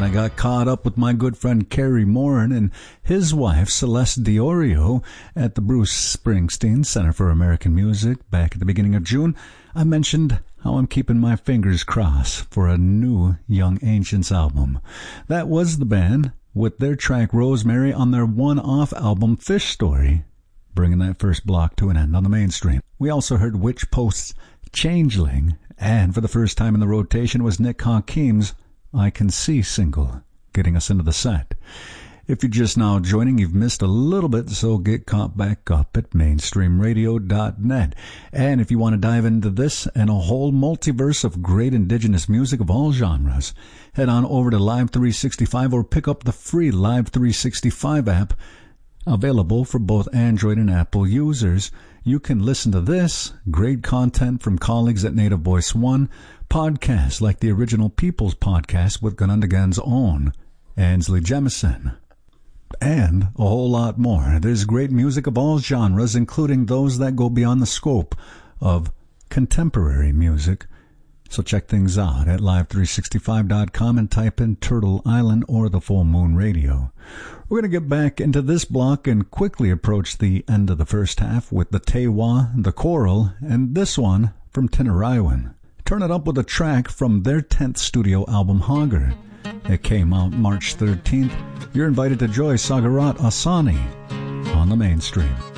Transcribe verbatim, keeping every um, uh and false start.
I got caught up with my good friend Kerry Morin and his wife Celeste Diorio at the Bruce Springsteen Center for American Music back at the beginning of June, I mentioned how I'm keeping my fingers crossed for a new Young Ancients album. That was the band with their track Rosemary on their one-off album Fish Story, bringing that first block to an end on the mainstream. We also heard Witch Post's Changeling, and for the first time in the rotation was Nick Hakim's I Can See single, getting us into the set. If you're just now joining, you've missed a little bit, so get caught back up at mainstream radio dot net. And if you want to dive into this and a whole multiverse of great indigenous music of all genres, head on over to Live three sixty-five or pick up the free Live three sixty-five app, available for both Android and Apple users. You can listen to this, great content from colleagues at Native Voice One, podcasts like the Original Peoples podcast with Ganundagan's own Ansley Jemison, and a whole lot more. There's great music of all genres, including those that go beyond the scope of contemporary music. So check things out at live three sixty-five dot com and type in Turtle Island or the Full Moon Radio. We're going to get back into this block and quickly approach the end of the first half with the Tewa, the Choral, and this one from Tinariwen. Turn it up with a track from their tenth studio album, Hagar. It came out March thirteenth. You're invited to join Sagarat Asani on the mainstream.